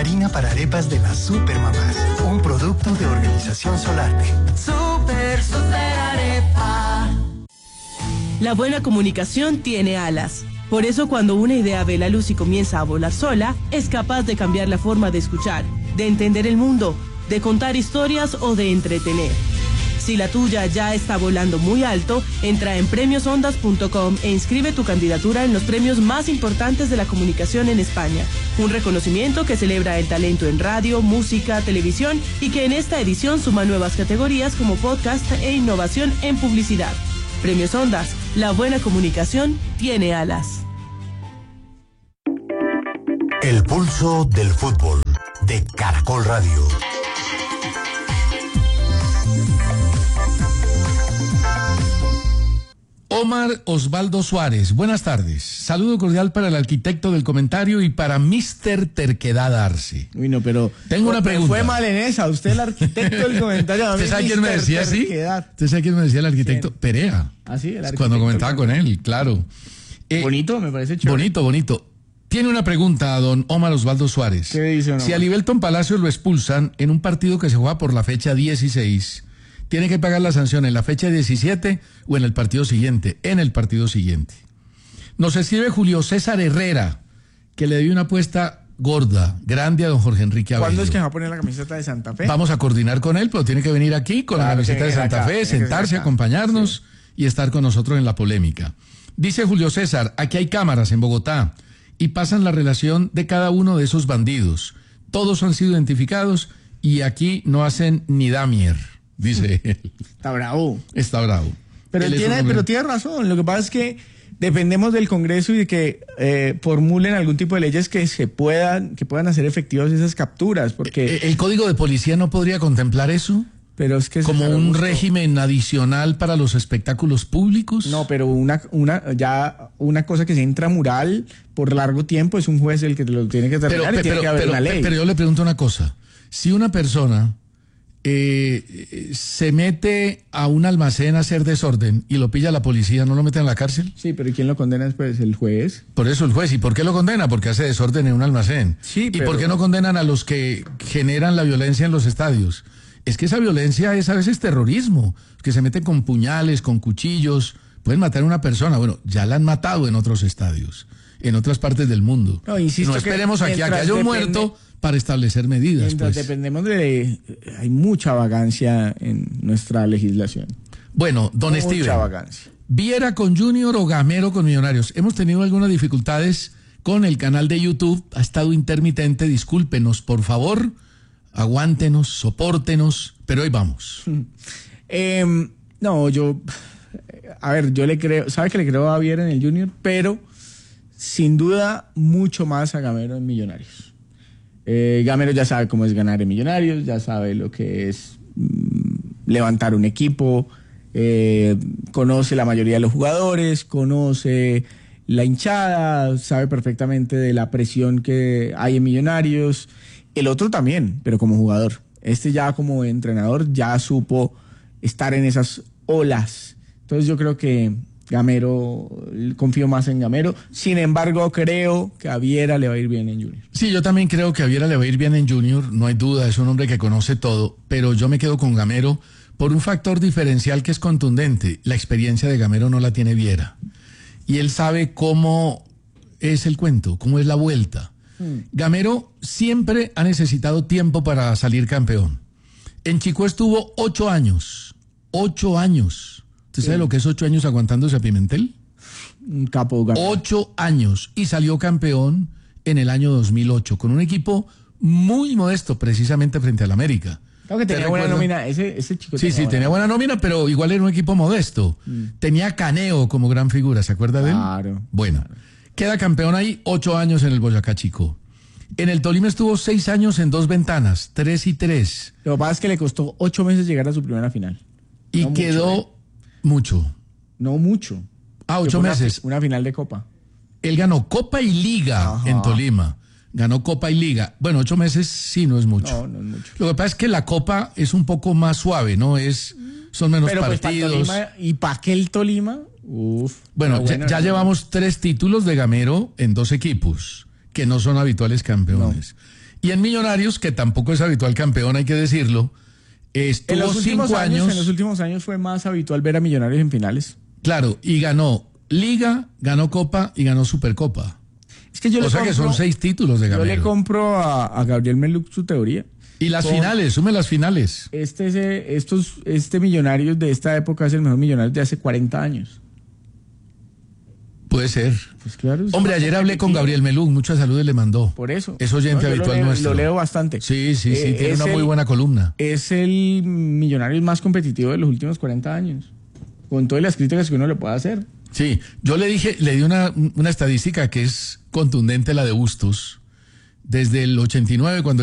harina para arepas de las Supermamás, un producto de Organización Solarte. Super arepa. La buena comunicación tiene alas. Por eso cuando una idea ve la luz y comienza a volar sola, es capaz de cambiar la forma de escuchar, de entender el mundo, de contar historias o de entretener. Si la tuya ya está volando muy alto, entra en premiosondas.com e inscribe tu candidatura en los premios más importantes de la comunicación en España. Un reconocimiento que celebra el talento en radio, música, televisión y que en esta edición suma nuevas categorías como podcast e innovación en publicidad. Premios Ondas, la buena comunicación tiene alas. El pulso del fútbol de Caracol Radio. Omar Osvaldo Suárez, buenas tardes. Saludo cordial para el arquitecto del comentario y para Mr. Terquedad Arce. Uy, no, pero tengo una pregunta. Fue mal en esa, usted el arquitecto del comentario. ¿Usted sabe quién me decía así? ¿Usted sabe quién me decía el arquitecto? ¿Quién? Perea. Ah, sí, el arquitecto. Cuando comentaba con él, claro. Bonito, me parece chévere. Bonito. Tiene una pregunta a don Omar Osvaldo Suárez. ¿Qué dice, Si a Libelton Palacios lo expulsan en un partido que se juega por la fecha 16... ¿tiene que pagar la sanción en la fecha 17 o en el partido siguiente? En el partido siguiente. Nos escribe Julio César Herrera, que le dio una apuesta gorda, grande a don Jorge Enrique Abello. ¿Cuándo es que va a poner la camiseta de Santa Fe? Vamos a coordinar con él, pero tiene que venir aquí con la camiseta de Santa Fe, sentarse, acompañarnos y estar con nosotros en la polémica. Dice Julio César, aquí hay cámaras en Bogotá y pasan la relación de cada uno de esos bandidos. Todos han sido identificados y aquí no hacen ni damier. Dice él. Está bravo. Pero tiene razón. Lo que pasa es que dependemos del Congreso y de que formulen algún tipo de leyes que puedan hacer efectivas esas capturas, porque ¿El Código de Policía no podría contemplar eso? Pero es que como un régimen adicional para los espectáculos públicos. No, pero una cosa que sea intramural por largo tiempo es un juez el que lo tiene que determinar y tiene que haber una ley. Pero yo le pregunto una cosa. Si una persona se mete a un almacén a hacer desorden y lo pilla la policía, ¿no lo meten en la cárcel? Sí, pero ¿y quién lo condena después? ¿El juez? Por eso el juez. ¿Y por qué lo condena? Porque hace desorden en un almacén. Sí, ¿Y por qué no condenan a los que generan la violencia en los estadios? Es que esa violencia es a veces terrorismo, que se meten con puñales, con cuchillos, pueden matar a una persona. Bueno, ya la han matado en otros estadios, en otras partes del mundo. No, insisto, no esperemos aquí a que haya un muerto para establecer medidas. Mientras dependemos hay mucha vagancia en nuestra legislación. Bueno, don Steven. Mucha vagancia. ¿Viera con Junior o Gamero con Millonarios? Hemos tenido algunas dificultades con el canal de YouTube. Ha estado intermitente. Discúlpenos, por favor. Aguántenos, sopórtenos. Pero hoy vamos. Yo le creo. ¿Sabe que le creo a Viera en el Junior? Pero sin duda mucho más a Gamero en Millonarios. Gamero ya sabe cómo es ganar en Millonarios, ya sabe lo que es levantar un equipo, conoce la mayoría de los jugadores, conoce la hinchada, sabe perfectamente de la presión que hay en Millonarios. El otro también, pero como jugador. Este ya como entrenador ya supo estar en esas olas. Entonces yo creo que Gamero, confío más en Gamero. Sin embargo, creo que a Viera le va a ir bien en Junior. Sí, yo también creo que a Viera le va a ir bien en Junior, no hay duda, es un hombre que conoce todo, pero yo me quedo con Gamero por un factor diferencial que es contundente. La experiencia de Gamero no la tiene Viera. Y él sabe cómo es el cuento, cómo es la vuelta. Gamero siempre ha necesitado tiempo para salir campeón. En Chico estuvo 8 años. 8 años. ¿Usted sabe lo que es 8 años aguantándose a Pimentel? Un capo. 8 años y salió campeón en el año 2008 con un equipo muy modesto precisamente frente al América. Claro que tenía buena nómina, ese chico. Sí, tenía buena nómina, pero igual era un equipo modesto. Tenía Caneo como gran figura, ¿se acuerda de él? Claro. Bueno, queda campeón ahí 8 años en el Boyacá Chico. En el Tolima estuvo 6 años en 2 ventanas, 3 y 3. Lo que pasa es que le costó 8 meses llegar a su primera final. Y no quedó mucho. No mucho. 8 meses. Una final de Copa. Él ganó Copa y Liga en Tolima. Ganó Copa y Liga. Bueno, 8 meses sí no es mucho. No es mucho. Lo que pasa es que la Copa es un poco más suave, ¿no? Son menos partidos. ¿Y para qué el Tolima? Bueno, ya llevamos 3 títulos de Gamero en 2 equipos, que no son habituales campeones. No. Y en Millonarios, que tampoco es habitual campeón, hay que decirlo, estuvo 5 años. En los últimos años fue más habitual ver a Millonarios en finales. Claro, y ganó Liga, ganó Copa y ganó Supercopa. Es que yo que son 6 títulos de Gamero. Yo le compro a Gabriel Meluk su teoría. Y las finales, sume las finales. Este Millonarios de esta época es el mejor Millonarios de hace 40 años. Puede ser. Pues claro. Hombre, ayer hablé con Gabriel Meluk, muchas saludos le mandó. Por eso. Es oyente habitual nuestro. Lo leo bastante. Sí, tiene una muy buena columna. Es el Millonarios más competitivo de los últimos 40 años. Con todas las críticas que uno le pueda hacer. Sí, yo le di una estadística que es contundente, la de Bustos. Desde el 89, cuando